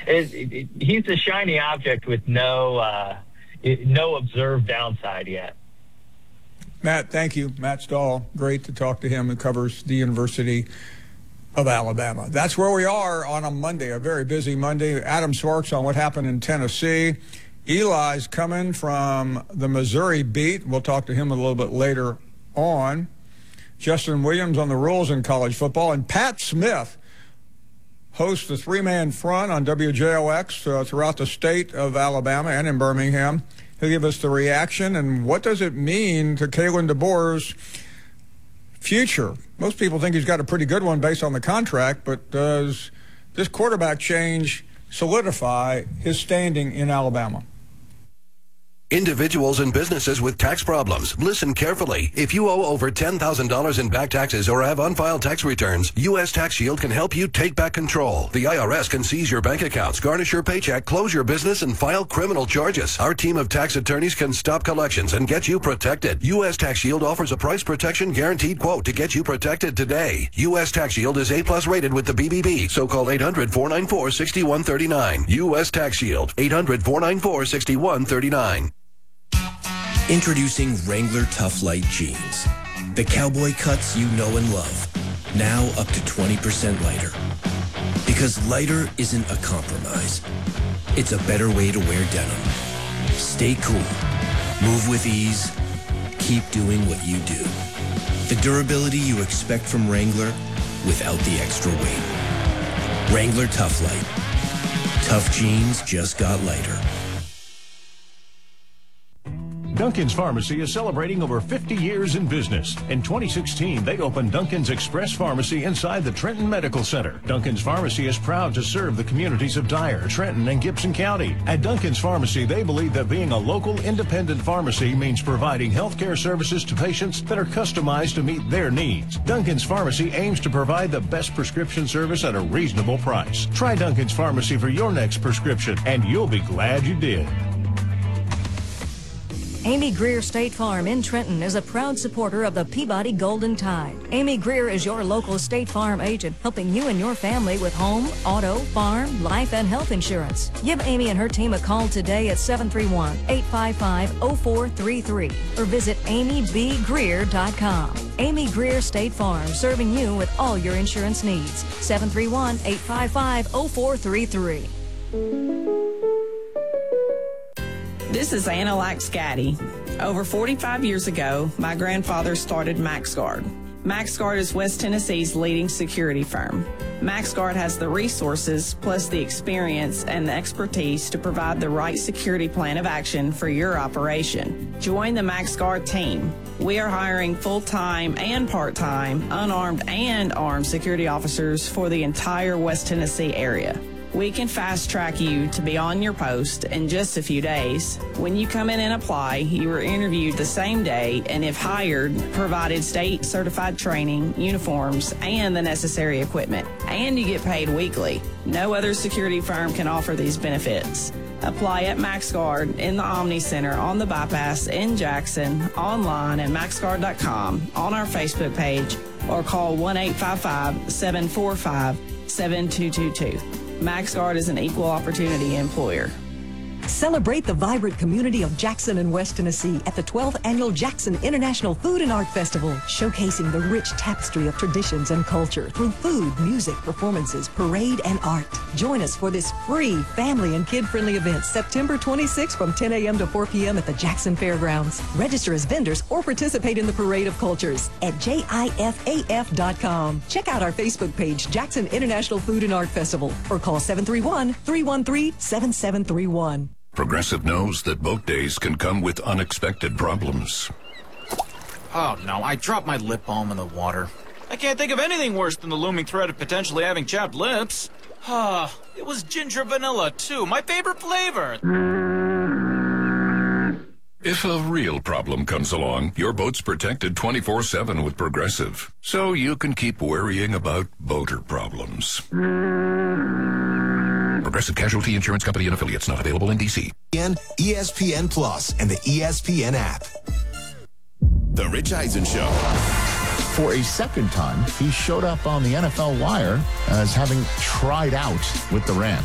he's a shiny object with no observed downside yet. Matt, thank you. Matt Stahl, great to talk to him, who covers the University of Alabama. That's where we are on a Monday, a very busy Monday. Adam Sparks on what happened in Tennessee. Eli's coming from the Missouri beat. We'll talk to him a little bit later on. Justin Williams on the rules in college football. And Pat Smith hosts the three-man front on WJOX throughout the state of Alabama and in Birmingham. He'll give us the reaction and what does it mean to Kalen DeBoer's future. Most people think he's got a pretty good one based on the contract, but does this quarterback change solidify his standing in Alabama? Individuals and businesses with tax problems, listen carefully. If you owe over $10,000 in back taxes or have unfiled tax returns, U.S. Tax Shield can help you take back control. The IRS can seize your bank accounts, garnish your paycheck, close your business, and file criminal charges. Our team of tax attorneys can stop collections and get you protected. U.S. Tax Shield offers a price protection guaranteed quote to get you protected today. U.S. Tax Shield is A+ rated with the BBB, so call 800-494-6139. U.S. Tax Shield, 800-494-6139. Introducing Wrangler Tough Light Jeans. The cowboy cuts you know and love. Now up to 20% lighter. Because lighter isn't a compromise. It's a better way to wear denim. Stay cool. Move with ease. Keep doing what you do. The durability you expect from Wrangler without the extra weight. Wrangler Tough Light. Tough jeans just got lighter. Duncan's Pharmacy is celebrating over 50 years in business. In 2016, they opened Duncan's Express Pharmacy inside the Trenton Medical Center. Duncan's Pharmacy is proud to serve the communities of Dyer, Trenton, and Gibson County. At Duncan's Pharmacy, they believe that being a local independent pharmacy means providing healthcare services to patients that are customized to meet their needs. Duncan's Pharmacy aims to provide the best prescription service at a reasonable price. Try Duncan's Pharmacy for your next prescription, and you'll be glad you did. Amy Greer State Farm in Trenton is a proud supporter of the Peabody Golden Tide. Amy Greer is your local State Farm agent, helping you and your family with home, auto, farm, life, and health insurance. Give Amy and her team a call today at 731-855-0433 or visit amybgreer.com. Amy Greer State Farm, serving you with all your insurance needs. 731-855-0433. This is Anna Laxgatti. Over 45 years ago, my grandfather started MaxGuard. MaxGuard is West Tennessee's leading security firm. MaxGuard has the resources, plus the experience and the expertise to provide the right security plan of action for your operation. Join the MaxGuard team. We are hiring full-time and part-time, unarmed and armed security officers for the entire West Tennessee area. We can fast-track you to be on your post in just a few days. When you come in and apply, you are interviewed the same day, and if hired, provided state-certified training, uniforms, and the necessary equipment. And you get paid weekly. No other security firm can offer these benefits. Apply at MaxGuard in the Omni Center on the Bypass in Jackson, online at maxguard.com, on our Facebook page, or call 1-855-745-7222. MaxGuard is an equal opportunity employer. Celebrate the vibrant community of Jackson and West Tennessee at the 12th Annual Jackson International Food and Art Festival, showcasing the rich tapestry of traditions and culture through food, music, performances, parade, and art. Join us for this free family and kid-friendly event September 26th from 10 a.m. to 4 p.m. at the Jackson Fairgrounds. Register as vendors or participate in the Parade of Cultures at JIFAF.com. Check out our Facebook page, Jackson International Food and Art Festival, or call 731-313-7731. Progressive knows that boat days can come with unexpected problems. Oh, no, I dropped my lip balm in the water. I can't think of anything worse than the looming threat of potentially having chapped lips. It was ginger vanilla, too, my favorite flavor. If a real problem comes along, your boat's protected 24/7 with Progressive, so you can keep worrying about boater problems. Progressive Casualty Insurance Company and Affiliates, not available in D.C. ESPN Plus and the ESPN app. The Rich Eisen Show. For a second time, he showed up on the NFL Wire as having tried out with the Rams.